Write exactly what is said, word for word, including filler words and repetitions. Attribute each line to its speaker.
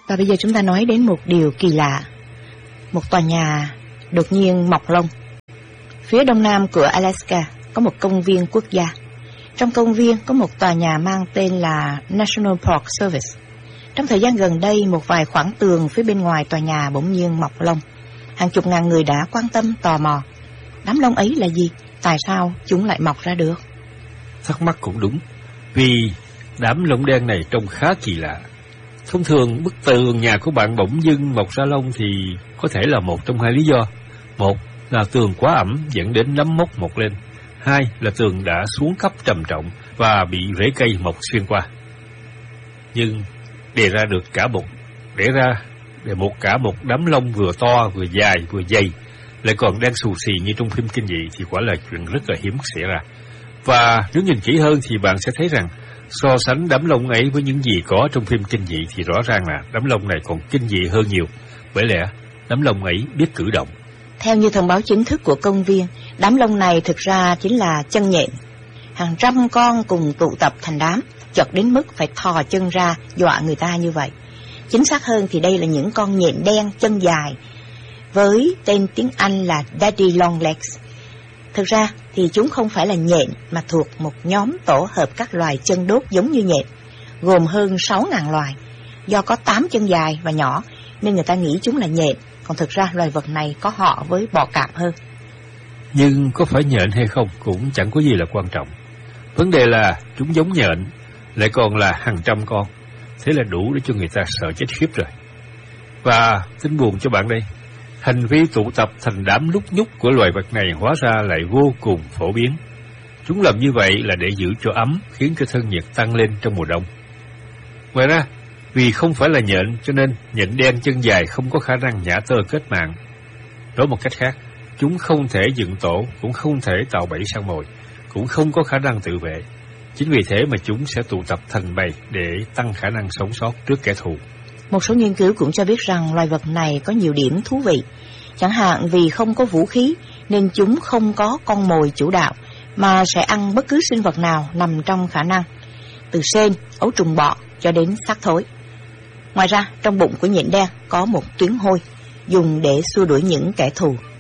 Speaker 1: Và bây giờ chúng ta nói đến một điều kỳ lạ. Một tòa nhà đột nhiên mọc lông. Phía đông nam của Alaska có một công viên quốc gia. Trong công viên có một tòa nhà mang tên là National Park Service. Trong thời gian gần đây, một vài khoảng tường phía bên ngoài tòa nhà bỗng nhiên mọc lông. Hàng chục ngàn người đã quan tâm, tò mò. Đám lông ấy là gì? Tại sao chúng lại mọc ra được?
Speaker 2: Thắc mắc cũng đúng, vì đám lông đen này trông khá kỳ lạ. Thông thường bức tường nhà của bạn bỗng dưng mọc ra lông thì có thể là một trong hai lý do. Một là tường quá ẩm dẫn đến nấm mốc mọc lên. Hai là tường đã xuống cấp trầm trọng và bị rễ cây mọc xuyên qua. Nhưng đề ra được cả một để ra để một cả một đám lông vừa to vừa dài vừa dày lại còn đang xù xì như trong phim kinh dị thì quả là chuyện rất là hiếm xảy ra. Và nếu nhìn kỹ hơn thì bạn sẽ thấy rằng so sánh đám lông ấy với những gì có trong phim kinh dị thì rõ ràng là đám lông này còn kinh dị hơn nhiều, bởi lẽ đám lông ấy biết cử động.
Speaker 1: Theo như thông báo chính thức của công viên, đám lông này thực ra chính là chân nhện. Hàng trăm con cùng tụ tập thành đám, chật đến mức phải thò chân ra dọa người ta như vậy. Chính xác hơn thì đây là những con nhện đen chân dài, với tên tiếng Anh là Daddy Long Legs. Thực ra thì chúng không phải là nhện mà thuộc một nhóm tổ hợp các loài chân đốt giống như nhện, gồm hơn sáu nghìn loài. Do có tám chân dài và nhỏ nên người ta nghĩ chúng là nhện, còn thực ra loài vật này có họ với bọ cạp hơn.
Speaker 2: Nhưng có phải nhện hay không cũng chẳng có gì là quan trọng. Vấn đề là chúng giống nhện, lại còn là hàng trăm con. Thế là đủ để cho người ta sợ chết khiếp rồi. Và tin buồn cho bạn đây, hành vi tụ tập thành đám lúc nhúc của loài vật này hóa ra lại vô cùng phổ biến. Chúng làm như vậy là để giữ cho ấm, khiến cho thân nhiệt tăng lên trong mùa đông. Ngoài ra, vì không phải là nhện cho nên nhện đen chân dài không có khả năng nhả tơ kết mạng. Nói một cách khác, chúng không thể dựng tổ, cũng không thể tạo bẫy săn mồi, cũng không có khả năng tự vệ. Chính vì thế mà chúng sẽ tụ tập thành bầy để tăng khả năng sống sót trước kẻ thù.
Speaker 1: Một số nghiên cứu cũng cho biết rằng loài vật này có nhiều điểm thú vị. Chẳng hạn vì không có vũ khí nên chúng không có con mồi chủ đạo, mà sẽ ăn bất cứ sinh vật nào nằm trong khả năng, từ sên, ấu trùng bọ cho đến xác thối. Ngoài ra, trong bụng của nhện đen có một tuyến hôi dùng để xua đuổi những kẻ thù.